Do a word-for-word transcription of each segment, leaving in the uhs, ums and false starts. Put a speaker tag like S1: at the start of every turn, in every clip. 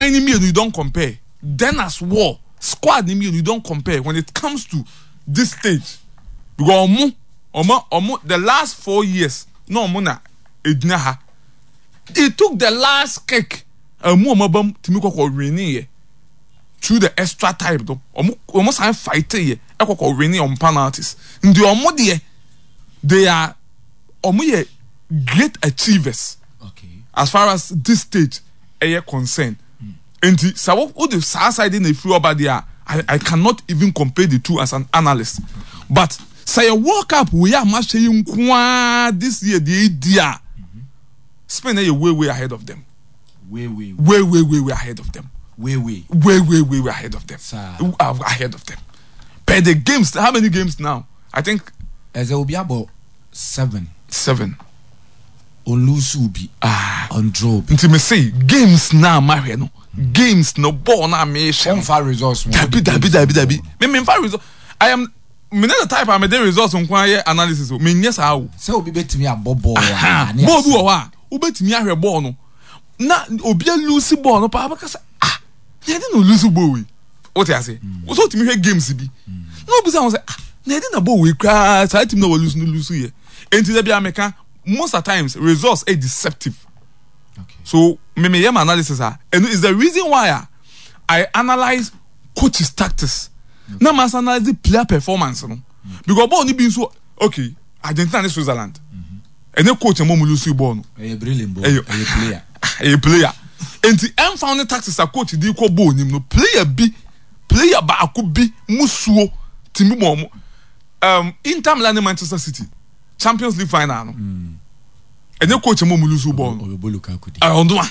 S1: enemy you don't compare. Then as war, squad enemy you don't compare when it comes to this stage. Because omo, omo, omo, the last four years, no mona ednaha. It took the last kick. Omo omo bam timiko ko reni through the extra time though. Omo omo sign fight ye. Eko ko reni on penalties. Ndi omo de they are omo ye great achievers.
S2: Okay.
S1: As far as this stage are concerned. Mm. And the so what the side in the free over there, I, I cannot even compare the two as an analyst. Mm-hmm. But say a World Cup we are much saying this year the idea mm-hmm. Spain are way way ahead of them.
S2: Way way
S1: way way way way ahead of them.
S2: Way way
S1: way way way way ahead of them.
S2: Sir.
S1: Ahead of them. But the games, how many games now? I think
S2: as there will be about seven.
S1: Seven.
S2: On lose will be
S1: ah
S2: on drop.
S1: Until me say games now, my no games no ball now me share.
S2: On far results.
S1: Dabi dabi dabi dabi. Me me far results. I am me not the type I'm a day results on quiet analysis. Me yes how.
S2: Say obi bet me a ball ball.
S1: Ball do wa. Obi bet me a ball no. Na obi a lose ball no. Pa because ah. You didn't lose ball we. What I say? What so to me games be. No be say I say ah. You didn't ball we crash. I team no lose no lose here. Until they be American. Most of the times results are deceptive.
S2: Okay.
S1: So me me my analysis are and it's the reason why I, I analyze coaches' tactics. Okay. Now I analyze the player performance. No? Okay. Because ball only being so okay, Argentina and Switzerland. Mm-hmm. And the coach and mom lose ball. No?
S2: A brilliant ball. A player.
S1: A player. And the end found the tactics are coach the equal ball no player B player ba could be musuo timi mo um Inter Milan and Manchester City. Champions League final no. Mm. And the coach mo lose ball. I don't know.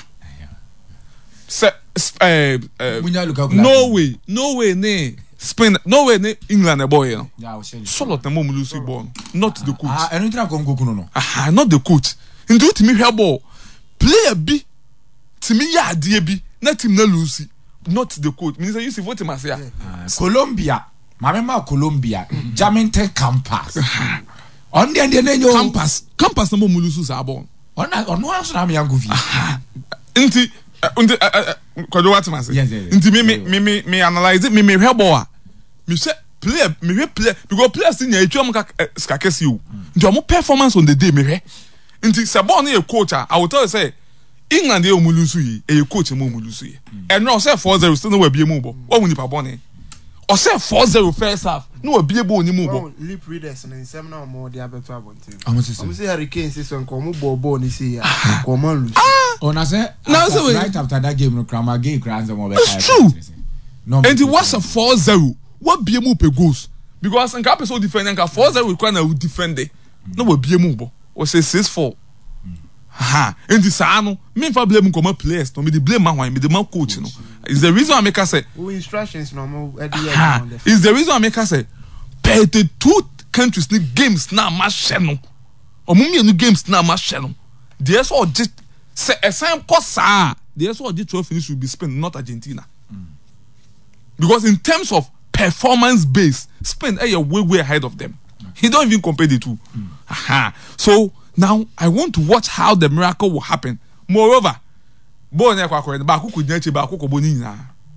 S1: Se eh no way, no way ne Spain, no way ne England a boy no. Yeah, solo the mo lose ball. Not the coach.
S2: Ah, and you come go no.
S1: Ah, not the coach. Into to me hear ball. Player B to me ya die bi na team na lose. Not the coach. Means you see what him say.
S2: Colombia. Mama Colombia. Jamaica campus. On the end of
S1: campus, campus no more mulusu sabon.
S2: On on no answer am yango vi.
S1: Inti unti kwado what man say. Inti me me me me analyze it me me hwe ball. Me say player me hwe player because players in ya etwa am skakesi o. Inti omo performance on the day me hwe. Inti sabon na coach I will tell you say England dey omulusu yi, e coach mo omulusu yi. And no say four zero still no we be mu bo. What won nipa bone? Or say four zero first half. No be able ni move.
S3: Lip readers and seminar more the abeto abonte.
S2: I'm
S3: say Hurricane say son come ball ball ni say ya. Come on lose.
S2: Oh na say right after that game no crama game crans and
S1: it's true. No. And it was a four zero. What be able pe goals? Because nka person defend nka four zero we can defend it. No we be able. Or say six four. Ha, and this ano me for blame come players no me the blame man me the man coach no is the reason I make us say
S3: we instructions no more
S1: is the reason I make us say per the two countries need games na match no o mu me no games na match no there so just say a same course ah there so the trophy should be Spain not Argentina mm. Because in terms of performance base Spain are way way ahead of them. Okay. He don't even compare the two. Mm. Aha. So now I want to watch how the miracle will happen. Moreover, bo na kwa kwa ba kuku nyachi ba kuku bo ni na.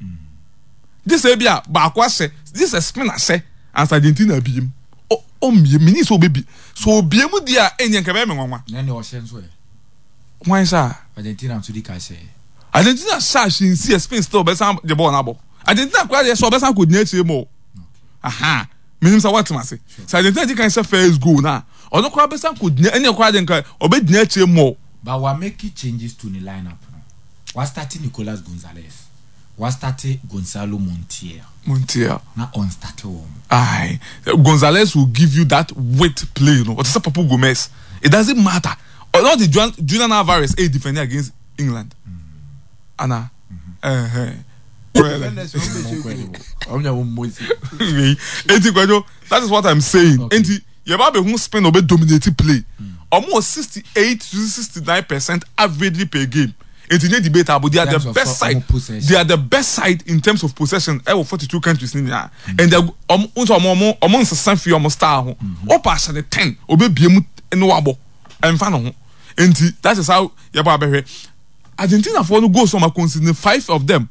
S1: This e bia ba kwa se, this is Spain say as Argentina biem. O o mi mi so baby. So biem dia enye nka be me nwanwa.
S2: Na ne o hye nso e.
S1: Why sir?
S2: Argentina to di ka say.
S1: Argentina sha shin see Spain still be sam the ball na bo. Argentina kwa dey so be sam ko nyachi mo. Aha. Menim say what ma say. So Argentina di kan say first goal na. Ono kwa besan ko dina ene kwa de nka obedina chire mo.
S2: But we are making changes to the lineup. We starting Nicolas Gonzalez. We starting Gonzalo Montiel.
S1: Montiel.
S2: Na on start one.
S1: Aye. Gonzalez will give you that weight play, you know. What is that Papu Gomez? It doesn't matter. Or not the Julian, Julian Alvarez a defender against England. Mm. Anna. Mm-hmm. Uh-huh. That is what I'm saying. Okay. Yebabe who spend obe dominating play. Mm. Almost sixty-eight to sixty-nine percent averagely per game. It's in a debate about they are the best side. They are the best side in terms of possession. Ever forty-two countries in there. And they um also among among the same few almost star. Or pass the ten. Obe biemu no wabo. And fan and that is how Yebabe Argentina for no go some considering five of them.